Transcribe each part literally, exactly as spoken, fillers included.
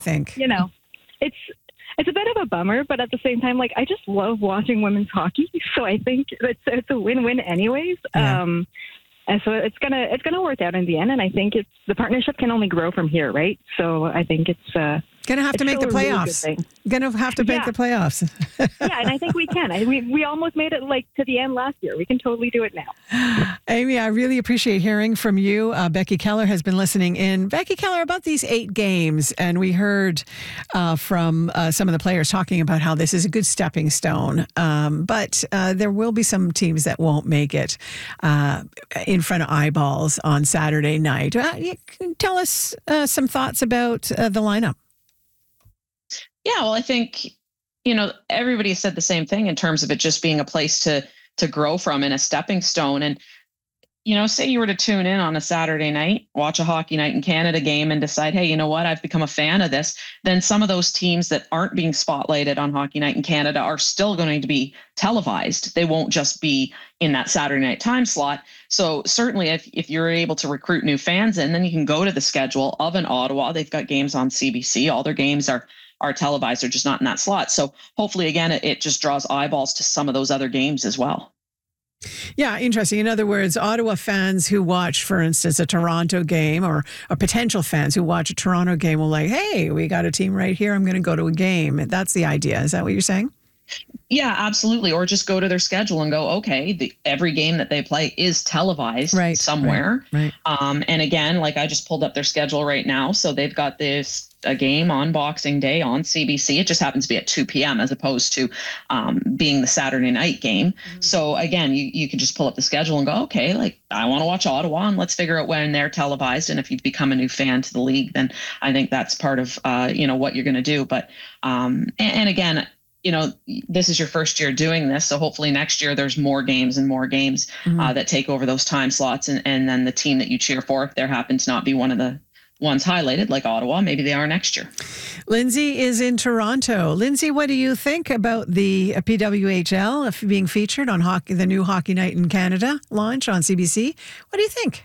think. You know, it's it's a bit of a bummer, but at the same time, like, I just love watching women's hockey. So I think it's, it's a win-win anyways. Yeah. Um, and so it's gonna it's gonna work out in the end. And I think it's the partnership can only grow from here, right? So I think it's uh, Gonna have to make the still a really good playoffs. thing. Gonna have to make Yeah. the playoffs. Yeah, and I think we can. I, we we almost made it like to the end last year. We can totally do it now. Amy, I really appreciate hearing from you. Uh, Becky Keller has been listening in. Becky Keller, about these eight games, and we heard uh, from uh, some of the players talking about how this is a good stepping stone. Um, but uh, there will be some teams that won't make it uh, in front of eyeballs on Saturday night. Uh, you can tell us uh, some thoughts about uh, the lineup. Yeah, well, I think, you know, everybody said the same thing in terms of it just being a place to to grow from and a stepping stone. And, you know, say you were to tune in on a Saturday night, watch a Hockey Night in Canada game and decide, hey, you know what, I've become a fan of this. Then some of those teams that aren't being spotlighted on Hockey Night in Canada are still going to be televised. They won't just be in that Saturday night time slot. So certainly if, if you're able to recruit new fans in, then you can go to the schedule of an Ottawa. They've got games on C B C. All their games are are televised. They're just not in that slot. So hopefully, again, it, it just draws eyeballs to some of those other games as well. Yeah, interesting. In other words, Ottawa fans who watch, for instance, a Toronto game, or, or potential fans who watch a Toronto game will like, hey, we got a team right here. I'm going to go to a game. That's the idea. Is that what you're saying? Yeah, absolutely. Or just go to their schedule and go, okay, the, every game that they play is televised right, somewhere. Right, right. Um, and again, like I just pulled up their schedule right now. So they've got this a game on Boxing Day on C B C. It just happens to be at two p.m. as opposed to um, being the Saturday night game. Mm-hmm. So again, you, you can just pull up the schedule and go, okay, like I want to watch Ottawa and let's figure out when they're televised. And if you've become a new fan to the league, then I think that's part of, uh, you know, what you're going to do. But um, and, and again, you know, this is your first year doing this. So hopefully next year there's more games and more games mm-hmm. uh, that take over those time slots. And, and then the team that you cheer for, if there happens to not be one of the ones highlighted like Ottawa, maybe they are next year. Lindsay is in Toronto. Lindsay, what do you think about the P W H L being featured on hockey, the new Hockey Night in Canada launch on C B C? What do you think?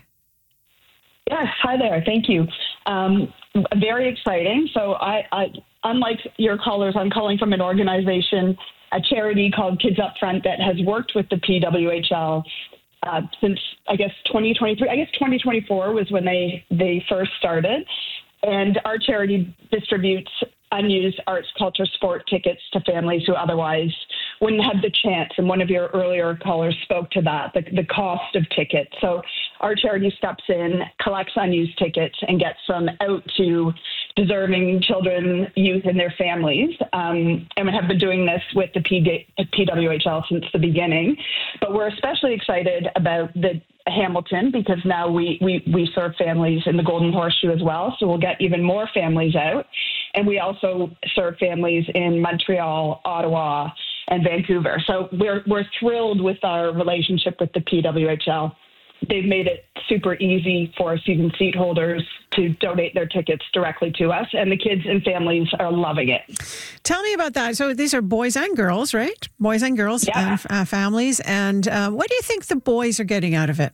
Yes, hi there. Thank you. Um, very exciting. So I, I, unlike your callers, I'm calling from an organization, a charity called Kids Up Front that has worked with the P W H L uh, since, I guess, twenty twenty-three. I guess twenty twenty-four was when they, they first started. And our charity distributes unused arts, culture, sport tickets to families who otherwise wouldn't have the chance. And one of your earlier callers spoke to that, the, the cost of tickets. So our charity steps in, collects unused tickets, and gets them out to deserving children, youth, and their families. Um, and we have been doing this with the P W H L since the beginning. But we're especially excited about the Hamilton because now we, we, we serve families in the Golden Horseshoe as well. So we'll get even more families out. And we also serve families in Montreal, Ottawa, and Vancouver. So we're we're thrilled with our relationship with the P W H L. They've made it super easy for season seat holders to donate their tickets directly to us, and the kids and families are loving it. Tell me about that. So these are boys and girls, right? Boys and girls yeah. and uh, families. And uh, what do you think the boys are getting out of it?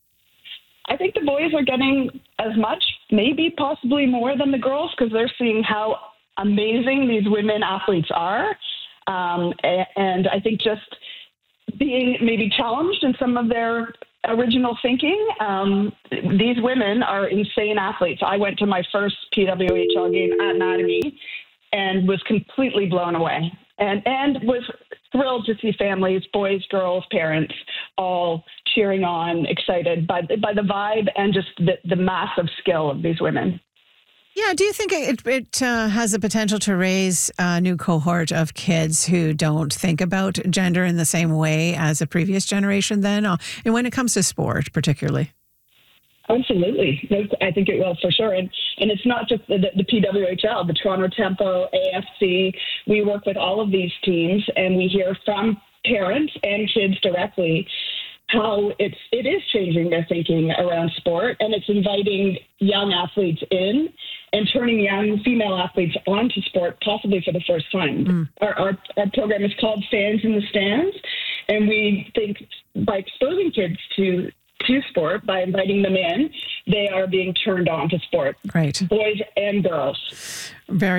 I think the boys are getting as much, maybe possibly more than the girls, because they're seeing how amazing these women athletes are. Um, and I think just being maybe challenged in some of their original thinking. Um, these women are insane athletes. I went to my first P W H L game at Mattamy and was completely blown away and, and was thrilled to see families, boys, girls, parents, all cheering on, excited by, by the vibe and just the, the massive skill of these women. Yeah, do you think it, it uh, has the potential to raise a new cohort of kids who don't think about gender in the same way as a previous generation then? Uh, and when it comes to sport, particularly? Absolutely. I think it will for sure. And and it's not just the, the P W H L, the Toronto Tempo, A F C. We work with all of these teams and we hear from parents and kids directly how it's it is changing their thinking around sport, and it's inviting young athletes in and turning young female athletes onto sport, possibly for the first time. Mm. Our, our our program is called Fans in the Stands, and we think by exposing kids to to sport, by inviting them in, they are being turned on to sport. Right. Boys and girls. Very